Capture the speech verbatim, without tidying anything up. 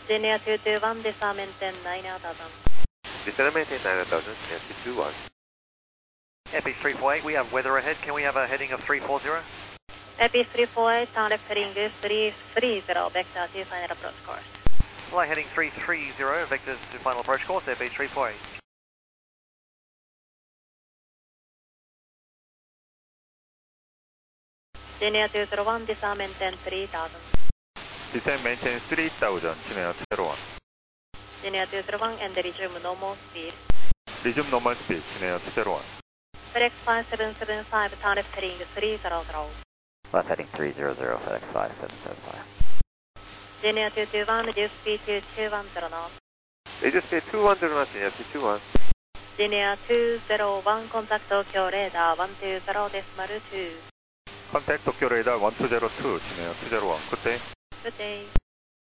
Linear two two one, descend maintain nine thousand. Descend maintain nine thousand, Linear two two one. F H three four eight, we have weather ahead. Can we have a heading of three four zero? F H three four eight, turn left heading three three zero, vector to final approach course. Fly heading three three zero, vectors to final approach course, F H three four eight. Linear two zero one, descend maintain three thousand. Descend maintain three thousand, Linear two zero one. Linear two zero one and resume normal speed. Resume normal speed, Linear two zero one. FedEx five seven seven five, turn left heading three zero zero. Left heading three zero zero, FedEx five seven seven five. Linear two two one, reduce speed to two one zero knots. Reduce speed two one zero knots, Linear two two one. Linear two zero one, contact Tokyo radar one two zero decimal two. Contact Tokyo radar one two zero two, Linear two zero one. Good day. Good day.